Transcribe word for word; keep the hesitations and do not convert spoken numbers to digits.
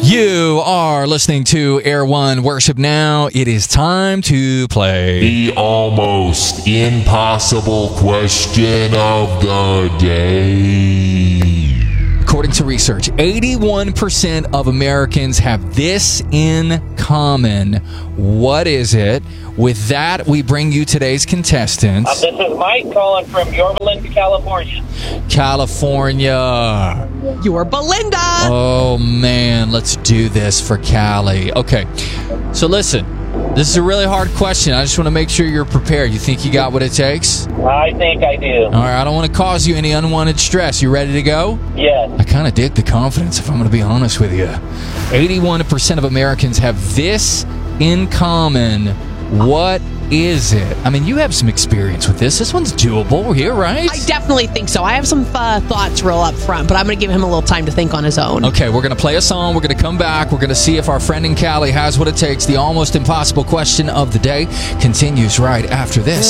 You are listening to Air One Worship Now. It is time to play the almost impossible question of the day. According to research, eighty-one percent of Americans have this in common. What is it? With that, we bring you today's contestants. Uh, this is Mike calling from Yorba Linda, California. California. You're Belinda. Oh, man. Let's do this for Cali. Okay. So listen, this is a really hard question. I just want to make sure you're prepared. You think you got what it takes? I think I do. All right. I don't want to cause you any unwanted stress. You ready to go? Yes. I kind of dig the confidence, if I'm going to be honest with you. eighty-one percent of Americans have this in common. What is it? I mean, you have some experience with this. This one's doable here, right? I definitely think so. I have some uh, thoughts real up front, but I'm going to give him a little time to think on his own. Okay, we're going to play a song. We're going to come back. We're going to see if our friend in Cali has what it takes. The almost impossible question of the day continues right after this.